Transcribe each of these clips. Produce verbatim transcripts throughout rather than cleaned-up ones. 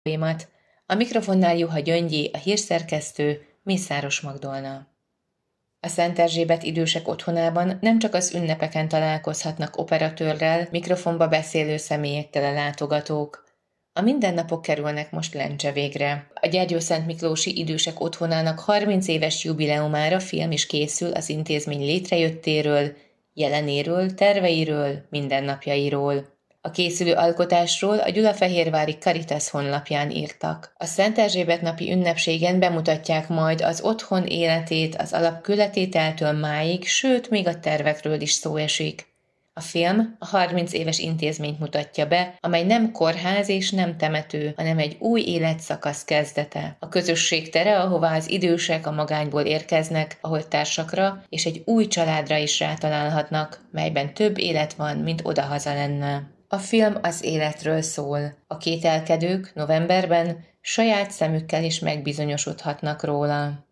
émat. A mikrofonnál Juha Gyöngyi, a hírszerkesztő Mészáros Magdolna. A Szent Erzsébet idősek otthonában nem csak az ünnepeken találkozhatnak operatőrrel, mikrofonba beszélő személyekkel a látogatók. A mindennapok kerülnek most lencse végre. A Gyergyószent Miklósi Idősek Otthonának harminc éves jubileumára film is készül az intézmény létrejöttéről, jelenéről, terveiről, mindennapjairól. A készülő alkotásról a Gyulafehérvári Caritas honlapján írtak. A Szent Erzsébet napi ünnepségen bemutatják majd az otthon életét az alapkőletételtől máig, sőt, még a tervekről is szó esik. A film a harminc éves intézményt mutatja be, amely nem kórház és nem temető, hanem egy új életszakasz kezdete. A közösség tere, ahová az idősek a magányból érkeznek, ahol társakra és egy új családra is rátalálhatnak, melyben több élet van, mint odahaza lenne. A film az életről szól. A kételkedők novemberben saját szemükkel is megbizonyosodhatnak róla.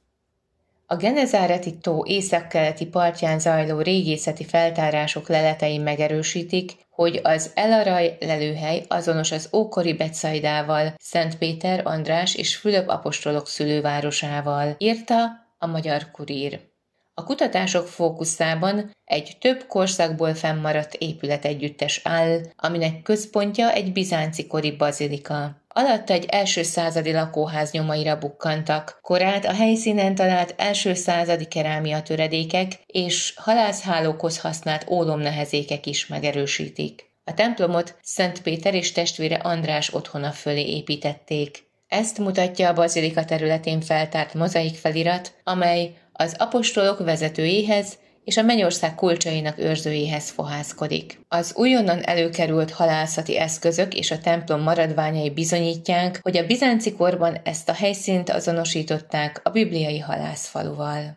A Genezáreti tó északkeleti partján zajló régészeti feltárások leletei megerősítik, hogy az El Araj lelőhely azonos az ókori Betsaidával, Szent Péter, András és Fülöp apostolok szülővárosával, írta a Magyar Kurír. A kutatások fókuszában egy több korszakból fennmaradt épületegyüttes áll, aminek központja egy bizánci kori bazilika. Alatta egy első századi lakóház nyomaira bukkantak, korát a helyszínen talált első századi kerámia töredékek és halászhálókhoz használt ólomnehezékek is megerősítik. A templomot Szent Péter és testvére András otthona fölé építették. Ezt mutatja a bazilika területén feltárt mozaik felirat, amely az apostolok vezetőjéhez és a mennyország kulcsainak őrzőjéhez fohászkodik. Az újonnan előkerült halászati eszközök és a templom maradványai bizonyítják, hogy a bizánci korban ezt a helyszínt azonosították a bibliai halászfaluval.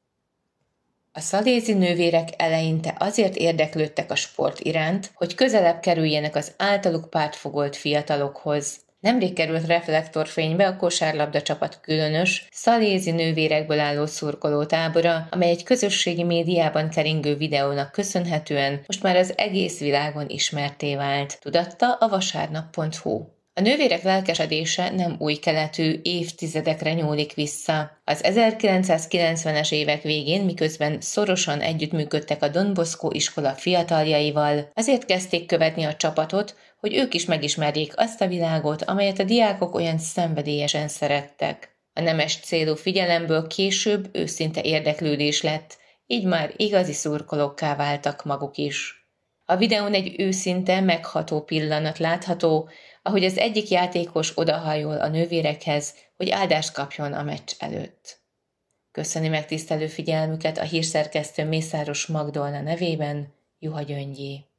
A szalézi nővérek eleinte azért érdeklődtek a sport iránt, hogy közelebb kerüljenek az általuk pártfogolt fiatalokhoz. Nemrég került reflektorfénybe a kosárlabda csapat különös, szalézi nővérekből álló szurkolótábora, amely egy közösségi médiában keringő videónak köszönhetően most már az egész világon ismertté vált, tudatta a vasárnap pont hu. A nővérek lelkesedése nem új keletű, évtizedekre nyúlik vissza. Az ezerkilencszázkilencvenes évek végén, miközben szorosan együttműködtek a Don Bosco iskola fiataljaival, azért kezdték követni a csapatot, hogy ők is megismerjék azt a világot, amelyet a diákok olyan szenvedélyesen szerettek. A nemes célú figyelemből később őszinte érdeklődés lett, így már igazi szurkolókká váltak maguk is. A videón egy őszinte, megható pillanat látható, ahogy az egyik játékos odahajol a nővérekhez, hogy áldást kapjon a meccs előtt. Köszöni megtisztelő figyelmüket a hírszerkesztő Mészáros Magdolna nevében, Juha Gyöngyi.